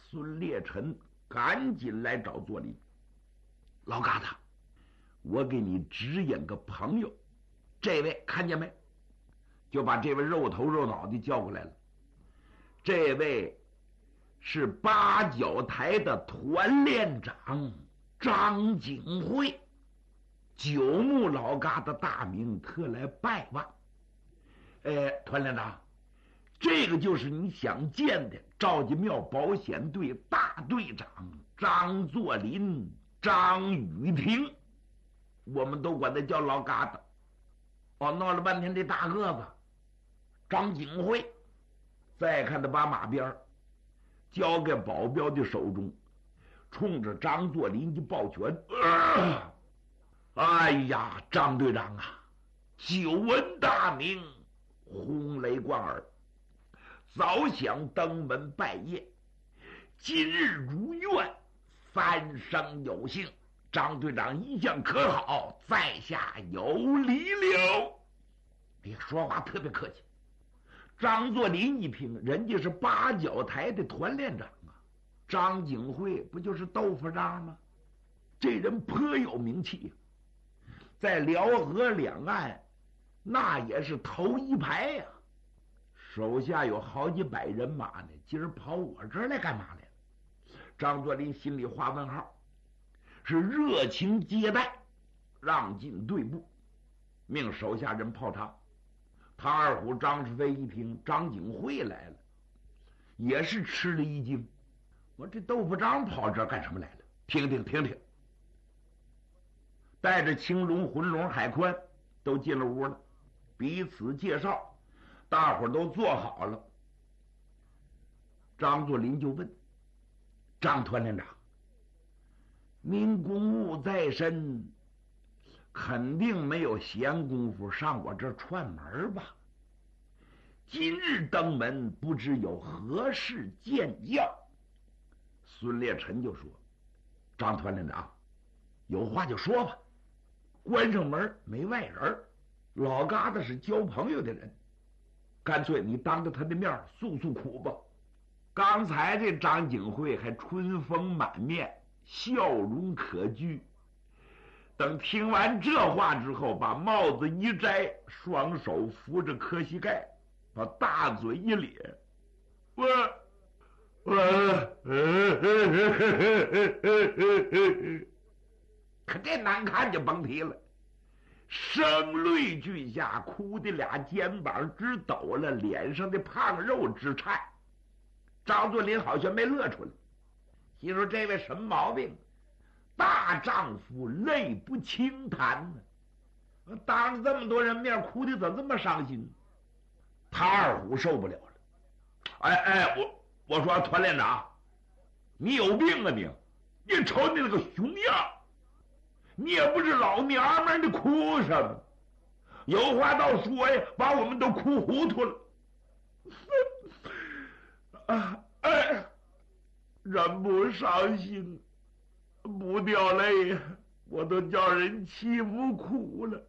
孙烈臣赶紧来找左麟。老疙瘩，我给你指引个朋友，这位看见没？就把这位肉头肉脑的叫过来了。这位是八角台的团练长张景惠，九牧老疙瘩大名特来拜望。团练长，这个就是你想见的赵家庙保险队大队长张作霖、张雨婷，我们都管他叫老疙瘩。闹了半天这大个子张景惠，再看他把马鞭交给保镖的手中，冲着张作霖就抱拳。哎呀，张队长啊，久闻大名，轰雷贯耳，早想登门拜谒，今日如愿，三生有幸。张队长一向可好，在下有礼了。哎呀，说话特别客气。张作霖一听，人家是八角台的团练长啊，张景惠不就是豆腐渣吗？这人颇有名气，在辽河两岸那也是头一排呀，手下有好几百人马呢，今儿跑我这儿来干嘛来了？张作霖心里画问号，是热情接待，让进队部，命手下人泡茶。唐二虎、张世飞一听张景惠来了，也是吃了一惊。我这豆腐渣跑这儿干什么来了？听听，带着青龙、浑龙、海宽都进了屋了，彼此介绍，大伙儿都坐好了。张作霖就问张团连长：“您公务在身，肯定没有闲工夫上我这儿串门吧？今日登门，不知有何事见教？”孙烈臣就说：“张团连长，有话就说吧，关上门没外人，老疙瘩是交朋友的人，干脆你当着他的面诉诉苦吧。”刚才这张景惠还春风满面，笑容可掬，等听完这话之后，把帽子一摘，双手扶着磕膝盖，把大嘴一咧，可这难看就甭提了，声泪俱下，哭的俩肩膀直抖了，脸上的胖肉直颤。张作霖好像没乐出来，心说这位什么毛病？大丈夫泪不轻弹呢，当着这么多人面哭的怎么这么伤心？唐二虎受不了了，我说团连长，你有病啊你瞅你那个熊样，你也不是老娘们，你哭什么？有话倒说呀，把我们都哭糊涂了。人不伤心不掉泪，我都叫人欺负苦了。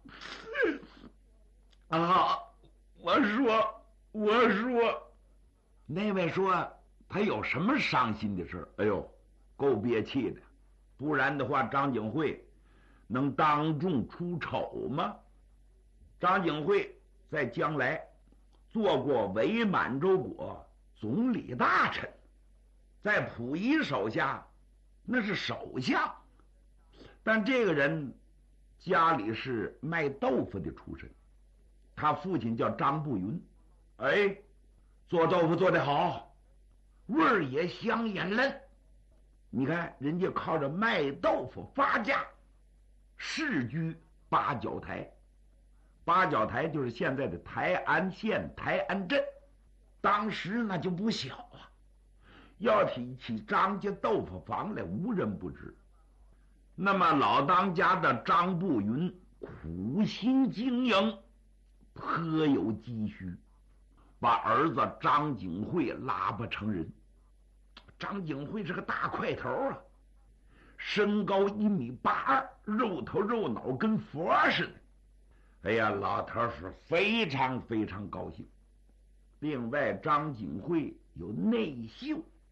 我说，那位说他有什么伤心的事？哎呦，够憋气的，不然的话，张景惠能当众出丑吗？张景惠在将来做过伪满洲国总理大臣，在溥仪手下那是首相，但这个人家里是卖豆腐的出身，他父亲叫张步云，做豆腐做得好，味儿也香也嫩。你看人家靠着卖豆腐发家，世居八角台。八角台就是现在的台安县台安镇，当时那就不小啊。要提起张家豆腐坊来，无人不知。那么老当家的张步云苦心经营，颇有积蓄，把儿子张景惠拉拔成人。张景惠是个大块头啊，身高1.82米，肉头肉脑跟佛似的。哎呀，老头是非常非常高兴。另外张景惠有内秀，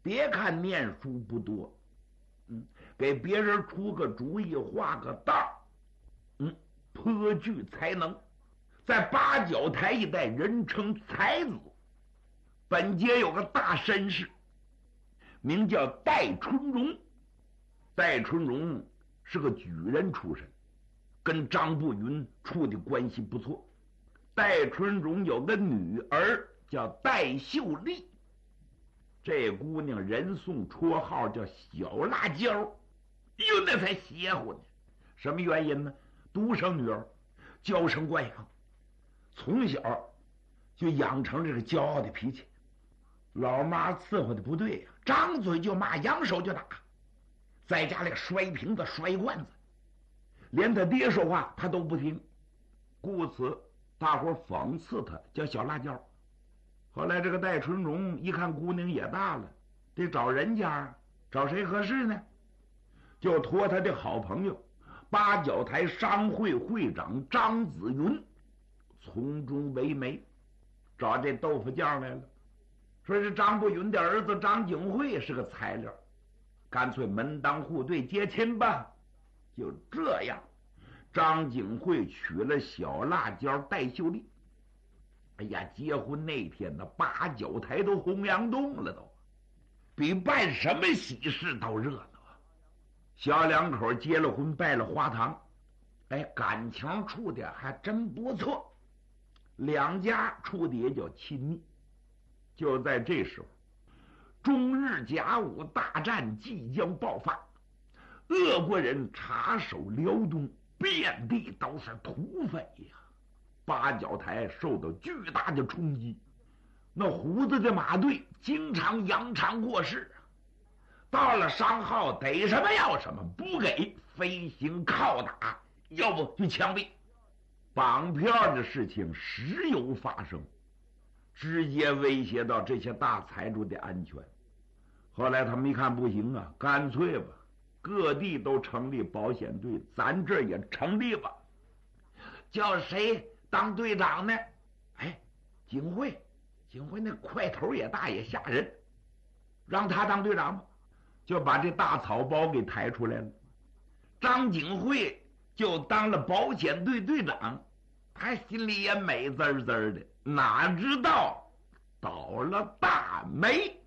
别看念书不多，给别人出个主意，画个道，颇具才能，在八角台一带人称才子。本街有个大绅士，名叫戴春荣。戴春荣是个举人出身，跟张步云处的关系不错。戴春荣有个女儿叫戴秀丽，这姑娘人送绰号叫小辣椒，哟，那才邪乎呢。什么原因呢？独生女儿，娇生惯养，从小就养成这个骄傲的脾气。老妈伺候的不对呀，张嘴就骂，扬手就打，在家里摔瓶子、摔罐子，连他爹说话他都不听，故此大伙讽刺他叫小辣椒。后来这个戴春荣一看姑娘也大了，得找人家，找谁合适呢？就托他的好朋友八角台商会会长张子云从中为媒，找这豆腐匠来了，说是张步云的儿子张景惠是个材料，干脆门当户对结亲吧。就这样，张景惠娶了小辣椒戴秀丽。哎呀，结婚那天呢，八角台都洪洋洞了，都比办什么喜事都热闹啊！小两口结了婚，拜了花堂，哎，感情处的还真不错，两家处的也叫亲密。就在这时候，中日甲午大战即将爆发，俄国人插手辽东，遍地都是土匪呀。八角台受到巨大的冲击，那胡子的马队经常扬长过市，到了商号逮什么要什么，不给飞行拷打，要不就枪毙。绑票的事情时有发生，直接威胁到这些大财主的安全。后来他们一看不行啊，干脆吧，各地都成立保险队，咱这也成立吧。叫谁当队长呢？哎，景惠那块头也大也吓人，让他当队长吧，就把这大草包给抬出来了。张景惠就当了保险队队长，他心里也美滋滋的，哪知道倒了大霉。